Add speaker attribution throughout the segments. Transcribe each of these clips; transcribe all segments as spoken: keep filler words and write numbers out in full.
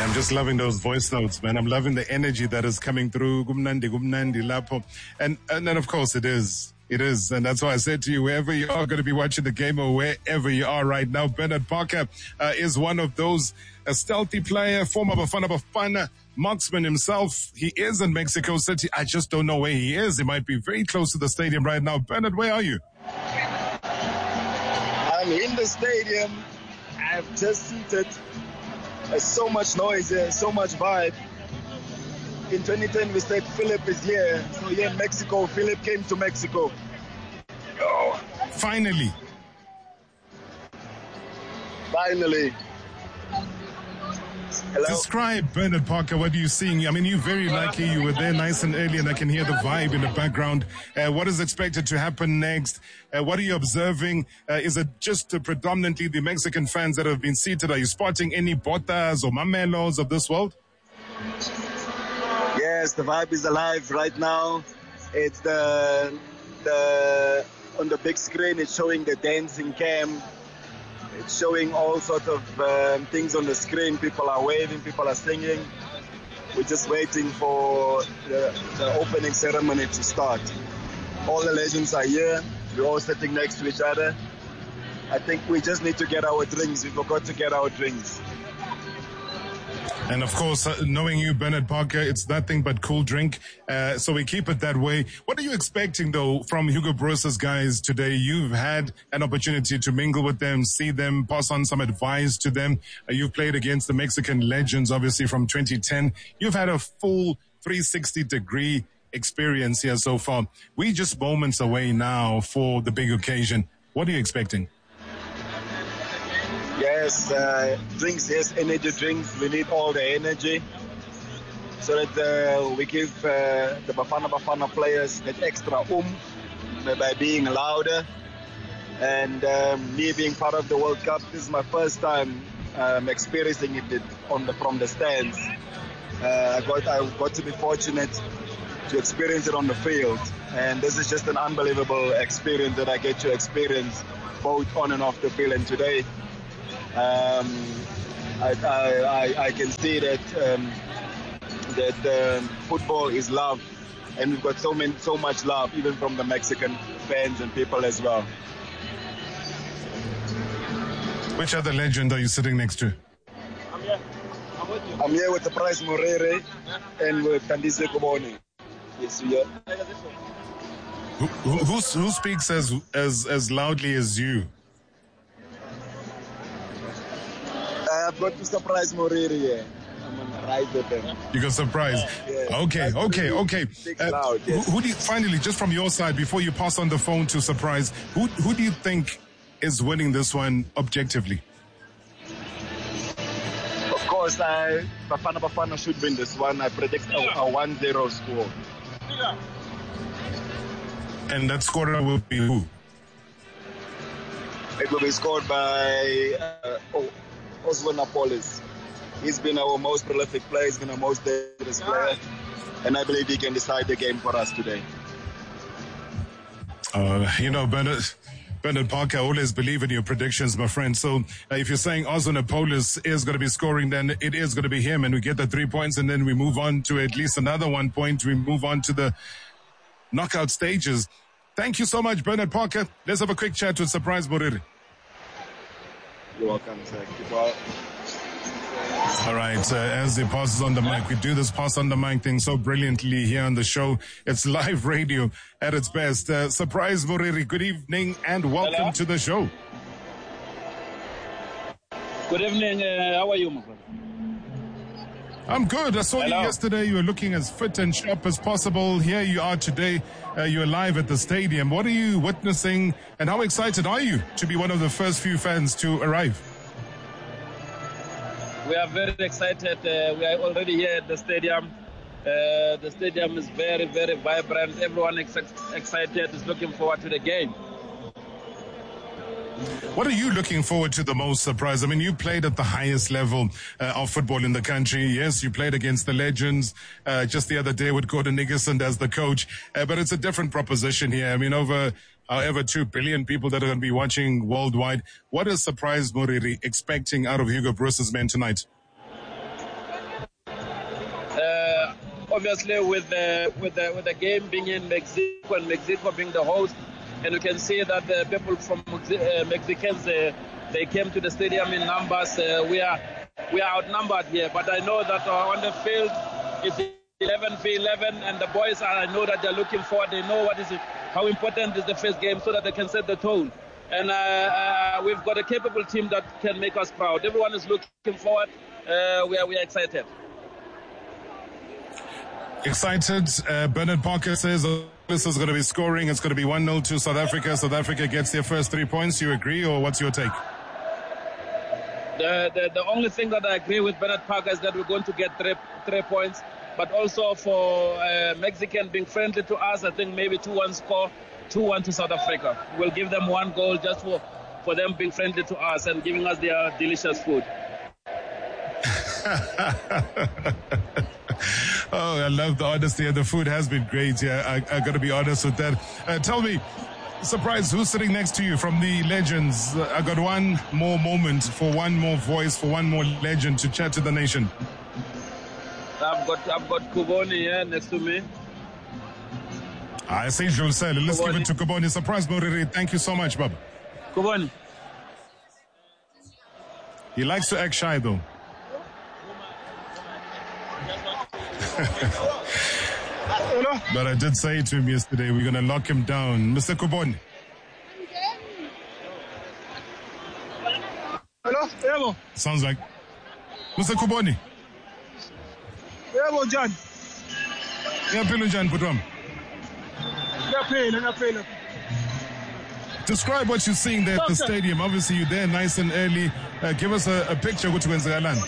Speaker 1: Yeah, I'm just loving those voice notes, man. I'm loving the energy that is coming through. Gumnandi, gumnandi, lapo. And, and then, of course, it is. It is. And that's why I said to you, wherever you are going to be watching the game or wherever you are right now, Bernard Parker uh, is one of those, a stealthy player, former Bafana Bafana marksman himself. He is in Mexico City. I just don't know where he is. He might be very close to the stadium right now. Bernard, where are you?
Speaker 2: I'm in the stadium. I've just seated. There's so much noise here, so much vibe. In twenty ten, we said Philip is here. So here in Mexico, Philip came to Mexico.
Speaker 1: Oh, finally.
Speaker 2: Finally. Hello?
Speaker 1: Describe, Bernard Parker, what are you seeing? I mean, you're very lucky. You were there nice and early, and I can hear the vibe in the background. Uh, what is expected to happen next? Uh, what are you observing? Uh, is it just uh, predominantly the Mexican fans that have been seated? Are you spotting any Botas or Mamelos of this world?
Speaker 2: Yes, the vibe is alive right now. It's the, the on the big screen, it's showing the dancing cam. It's showing all sorts of um, things on the screen. People are waving, people are singing. We're just waiting for the, the opening ceremony to start. All the legends are here. We're all sitting next to each other. I think we just need to get our drinks. We forgot to get our drinks.
Speaker 1: And of course, uh, knowing you, Bernard Parker, it's nothing but cool drink. Uh, so we keep it that way. What are you expecting, though, from Hugo Broos's guys today? You've had an opportunity to mingle with them, see them, pass on some advice to them. Uh, you've played against the Mexican legends, obviously, from twenty ten. You've had a full three sixty degree experience here so far. We're just moments away now for the big occasion. What are you expecting?
Speaker 2: Yes, uh, drinks, yes, energy drinks. We need all the energy so that uh, we give uh, the Bafana Bafana players that extra oomph by being louder. And um, me being part of the World Cup, this is my first time um, experiencing it on the, from the stands. Uh, I got I got to be fortunate to experience it on the field, and this is just an unbelievable experience that I get to experience both on and off the field. And today, Um, I, I, I can see that um, that um, football is love, and we've got so many, so much love, even from the Mexican fans and people as well.
Speaker 1: Which other legend are you sitting next to?
Speaker 2: I'm here. I'm with you. I'm here with the Surprise Morere and with Thandise Kobone. Yes, yeah.
Speaker 1: Who, who, who, who speaks as as as loudly as you?
Speaker 2: I've got to surprise Moriri here. I'm on the right with them.
Speaker 1: You got surprised.
Speaker 2: Yeah.
Speaker 1: Okay, okay, okay.
Speaker 2: Uh, loud, yes.
Speaker 1: who, who do you, finally, just from your side, before you pass on the phone to Surprise, who who do you think is winning this one objectively?
Speaker 2: Of course, I Bafana Bafana should win this one. I predict a, a one zero score.
Speaker 1: And that scorer will be who?
Speaker 2: It will be scored by uh, oh, Oswald Napolis. He's been our most prolific player. He's been our most dangerous player. And I believe he can decide the game for us today.
Speaker 1: Uh, you know, Bernard, Bernard Parker, I always believe in your predictions, my friend. So uh, if you're saying Oswald Napolis is going to be scoring, then it is going to be him. And we get the three points, and then we move on to at least another one point. We move on to the knockout stages. Thank you so much, Bernard Parker. Let's have a quick chat with Surprise Moriri.
Speaker 2: You're welcome, sir. Goodbye.
Speaker 1: All right, uh, as he passes on the mic, we do this pass on the mic thing so brilliantly here on the show. It's live radio at its best. Uh, Surprise Moriri, good evening and welcome
Speaker 3: Hello.
Speaker 1: to the show.
Speaker 3: Good evening. Uh, how are you, my brother?
Speaker 1: I'm good. I saw
Speaker 3: Hello.
Speaker 1: you yesterday. You were looking as fit and sharp as possible. Here you are today. Uh, you're live at the stadium. What are you witnessing, and how excited are you to be one of the first few fans to arrive?
Speaker 3: We are very excited. Uh, we are already here at the stadium. Uh, the stadium is very, very vibrant. Everyone is ex- excited, is looking forward to the game.
Speaker 1: What are you looking forward to the most, Surprise? I mean, you played at the highest level uh, of football in the country. Yes, you played against the legends uh, just the other day with Gordon Niggerson as the coach. Uh, but it's a different proposition here. I mean, over however two billion people that are going to be watching worldwide. What is Surprise Moriri expecting out of Hugo Broos's men tonight?
Speaker 3: obviously with the, with the, with the game being in Mexico and Mexico being the host, and you can see that the people from uh, Mexicans, uh, they came to the stadium in numbers. Uh, we are we are outnumbered here, but I know that uh, on the field it's eleven v eleven, and the boys are, I know that they're looking forward. They know what is it, how important is the first game, so that they can set the tone. And uh, uh, we've got a capable team that can make us proud. Everyone is looking forward. Uh, we are we are excited.
Speaker 1: Excited. Uh, Bernard Parker says this is going to be scoring. It's going to be one nil to South Africa. South Africa gets their first three points. You agree, or what's your take?
Speaker 3: The, the the only thing that I agree with Bernard Parker is that we're going to get three, three points. But also for uh, Mexican being friendly to us, I think maybe two one score, two one to South Africa. We'll give them one goal just for, for them being friendly to us and giving us their delicious food.
Speaker 1: Oh, I love the honesty, and the food has been great. Yeah, I, I got to be honest with that. Uh, tell me, surprise, who's sitting next to you from the legends? Uh, I got one more moment for one more voice, for one more legend to chat to the nation.
Speaker 3: I've got I've got Kuboni here next to me.
Speaker 1: I say, Josel, let's Kuboni. Give it to Kuboni. Surprise, Moriri. Thank you so much, Baba.
Speaker 3: Kuboni.
Speaker 1: He likes to act shy, though. But I did say to him yesterday, we're going to lock him down. Mister Kuboni.
Speaker 4: Hello?
Speaker 1: Sounds like Mister Kuboni.
Speaker 4: Hello, John.
Speaker 1: Yeah, Pilo John, Putram. Describe what you're seeing there at the stadium. Obviously, you're there nice and early. Uh, give us a, a picture of what you're going to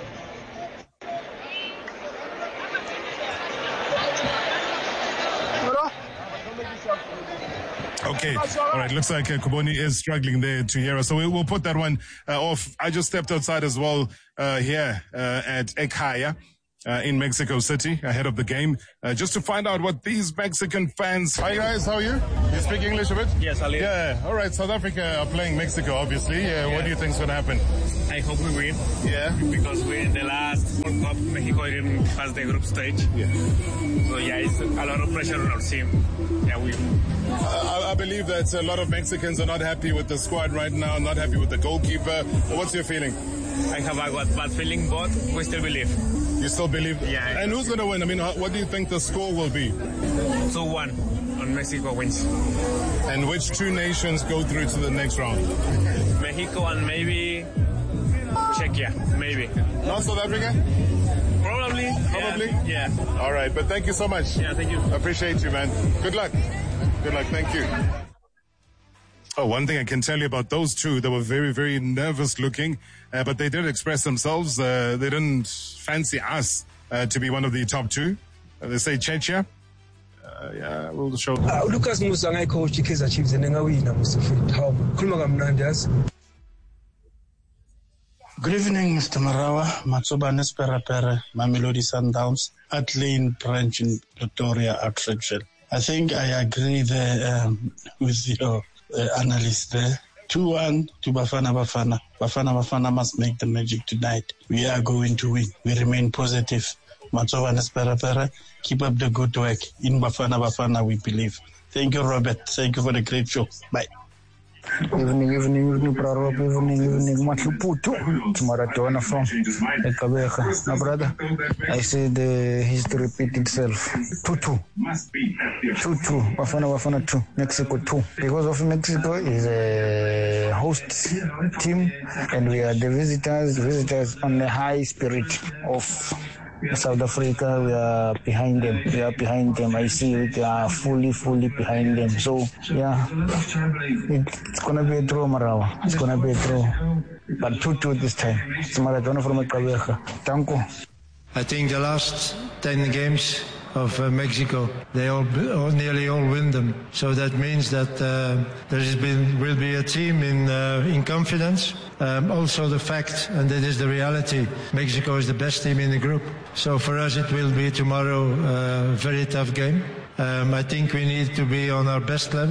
Speaker 1: Okay, all right, looks like uh, Kuboni is struggling there to hear us, so we, we'll put that one uh, off. I just stepped outside as well uh, here uh, at Ekaya uh, in Mexico City ahead of the game, uh, just to find out what these Mexican fans... Hi guys, how are you? You speak English a bit?
Speaker 5: Yes, Ali.
Speaker 1: Yeah, all right, South Africa are playing Mexico, obviously. Uh, yeah. What do you think is going to happen?
Speaker 5: I hope we win.
Speaker 1: Yeah.
Speaker 5: Because we in the last World Cup, Mexico didn't pass the group stage.
Speaker 1: Yeah.
Speaker 5: So yeah, it's a lot of pressure on our team. Yeah, we...
Speaker 1: Uh, I, I believe that a lot of Mexicans are not happy with the squad right now, not happy with the goalkeeper. What's your feeling?
Speaker 5: I have a bad feeling, but we still believe.
Speaker 1: You still believe?
Speaker 5: Yeah.
Speaker 1: And who's going to win? I mean, what do you think the score will be?
Speaker 5: two one on Mexico wins.
Speaker 1: And which two nations go through to the next round?
Speaker 5: Mexico and maybe Czechia, maybe.
Speaker 1: Not South Africa?
Speaker 5: Probably.
Speaker 1: Probably?
Speaker 5: Yeah. yeah.
Speaker 1: All right, but thank you so much.
Speaker 5: Yeah, thank you.
Speaker 1: Appreciate you, man. Good luck. Good luck. Thank you. Oh, one thing I can tell you about those two, they were very, very nervous looking, uh, but they did express themselves. Uh, they didn't fancy us uh, to be one of the top two. Uh, they say Czechia. Uh, yeah, we'll show them.
Speaker 6: Uh, Lucas Musa, coach Kaizer Chiefs, and ngawina Mustafa. How? Kulma kamnandi yazi.
Speaker 7: Good evening, Mister Marawa, Matsoba Nesperapere, Mamelodi Sundowns, at Lane Branch in Pretoria, Attraction. I think I agree there um, with your uh, analyst there. two one to Bafana Bafana. Bafana Bafana must make the magic tonight. We are going to win. We remain positive. Matsoba Nesperapere, keep up the good work. In Bafana Bafana, we believe. Thank you, Robert. Thank you for the great show. Bye.
Speaker 8: Evening, evening, evening, Prarop, evening, evening, Matluputu, Maratona from Ekabeja. Now, brother, I say the history repeat itself. two two. two two. Bafana Bafana two. Mexico two. Because of Mexico is a host team and we are the visitors, visitors on the high spirit of South Africa. We are behind them. We are behind them. I see we are fully, fully behind them. So, yeah, it's going to be a draw, Marawa. It's going to be a draw. But two two this time. It's Maradona from Ekabeja. Thank you.
Speaker 9: I think the last ten games of uh, Mexico, they all, all nearly all win them. So that means that uh, there has been will be a team in uh, in confidence. Um, also the fact, and that is the reality, Mexico is the best team in the group. So for us it will be tomorrow a very tough game. Um, I think we need to be on our best level.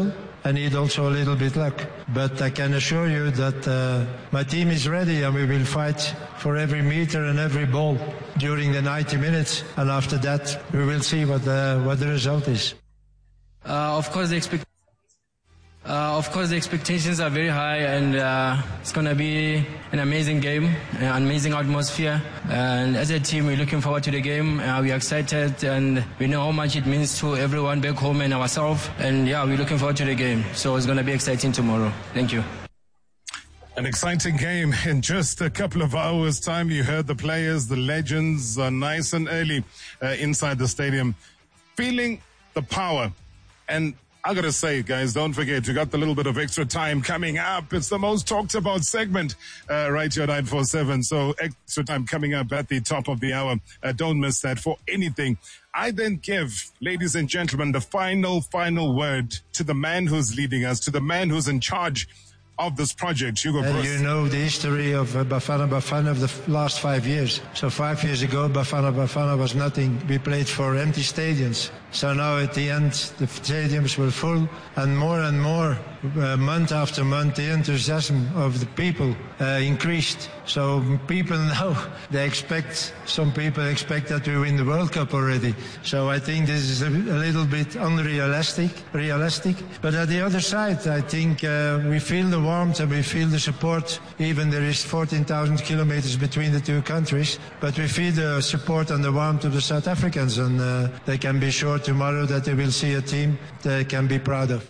Speaker 9: I need also a little bit luck. But I can assure you that uh, my team is ready and we will fight for every meter and every ball during the ninety minutes. And after that, we will see what the, what the result is.
Speaker 4: Uh, of course, the expect. Uh, of course, the expectations are very high, and uh, it's going to be an amazing game, an amazing atmosphere. And as a team, we're looking forward to the game. Uh, we're excited, and we know how much it means to everyone back home and ourselves. And yeah, we're looking forward to the game. So it's going to be exciting tomorrow. Thank you.
Speaker 1: An exciting game in just a couple of hours' time. You heard the players, the legends, uh, nice and early uh, inside the stadium, feeling the power. And I gotta say, guys, don't forget, you got the little bit of extra time coming up. It's the most talked about segment uh, right here at nine four seven. So extra time coming up at the top of the hour. Uh, don't miss that for anything. I then give, ladies and gentlemen, the final, final word to the man who's leading us, to the man who's in charge of this project, Hugo
Speaker 9: And
Speaker 1: Broos.
Speaker 9: you know the history of uh, Bafana Bafana of the f- last five years. So five years ago, Bafana Bafana was nothing. We played for empty stadiums. So now at the end, the stadiums were full, and more and more, uh, month after month, the enthusiasm of the people uh, increased. So people now, they expect, some people expect that we win the World Cup already. So I think this is a, a little bit unrealistic, realistic. But at the other side, I think uh, we feel the warmth and we feel the support. Even there is fourteen thousand kilometers between the two countries, but we feel the support and the warmth of the South Africans, and uh, they can be sure tomorrow that they will see a team they can be proud of.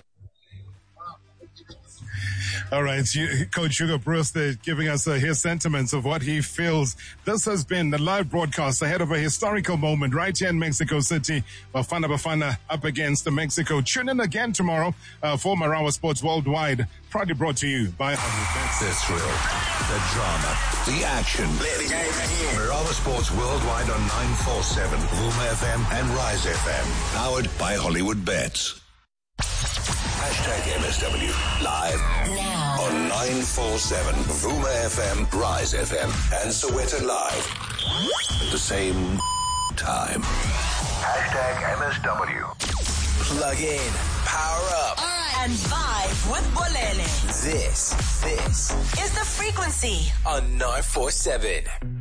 Speaker 1: All right, you, Coach Hugo Broos, they're giving us uh, his sentiments of what he feels. This has been the live broadcast ahead of a historical moment right here in Mexico City. Bafana Bafana up against Mexico. Tune in again tomorrow uh, for Marawa Sports Worldwide. Proudly brought to you by
Speaker 10: The thrill, the drama, the action. Marawa Sports Worldwide on nine four seven, Vuma F M and Rise F M. Powered by Hollywood Bets. Hashtag M S W live now on nine four seven, Vuma F M, Rise F M, and Soweto Live at the same time. Hashtag M S W.
Speaker 11: Plug in, power up, and vibe with Bolele. This, this is The Frequency on nine four seven.